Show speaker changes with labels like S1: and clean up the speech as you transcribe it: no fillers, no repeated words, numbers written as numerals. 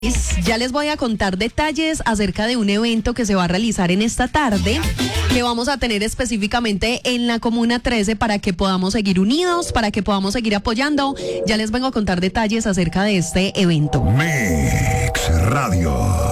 S1: Ya les voy a contar detalles acerca de un evento que se va a realizar en esta tarde, que vamos a tener específicamente en la Comuna 13 para que podamos seguir unidos, para que podamos seguir apoyando. Ya les vengo a contar detalles acerca de este evento.
S2: Mix Radio.